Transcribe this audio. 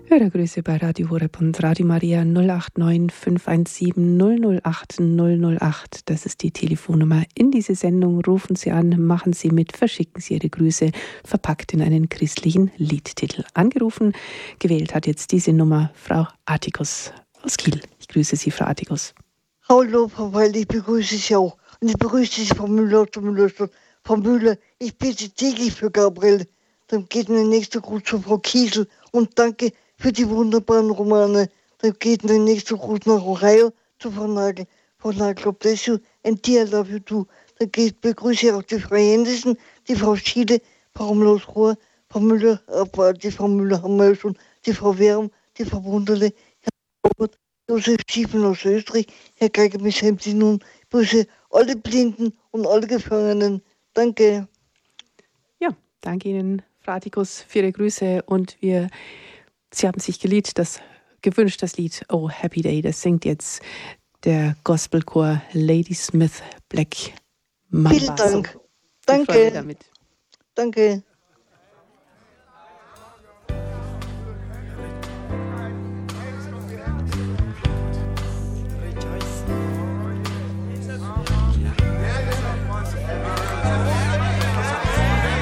Hörergrüße bei Radio Horeb und Radio Maria 089 517 008 008. Das ist die Telefonnummer in diese Sendung. Rufen Sie an, machen Sie mit, verschicken Sie Ihre Grüße, verpackt in einen christlichen Liedtitel. Angerufen, gewählt hat jetzt diese Nummer Frau Atticus aus Kiel. Ich grüße Sie, Frau Atticus. Hallo, Frau Weil, ich begrüße Sie auch. Und ich begrüße Sie, Frau Müller, Frau Müller, ich bitte täglich für Gabriel. Dann geht mir der nächste Gruß zu Frau Kiesel. Und danke für die wunderbaren Romane. Dann geht der nächste Gruß nach Ohio zu Frau Nagel. Frau Nagel, God bless you and dear love you too. Dann begrüße ich auch die Frau Henderson, die Frau Schiele, Frau Mlos-Rohr, Frau Müller, die Frau Müller haben wir schon, die Frau Werm, die Frau Wunderle, Herr Robert, Josef Schiefen aus Österreich, Herr Geiger bis Hemsi nun. Ich grüße alle Blinden und alle Gefangenen. Danke. Ja, danke Ihnen, Frau Atticus, für Ihre Grüße und Sie haben sich gewünscht, das Lied Oh Happy Day. Das singt jetzt der Gospelchor Ladysmith Black Mambazo. Vielen Dank. Danke. Damit. Danke.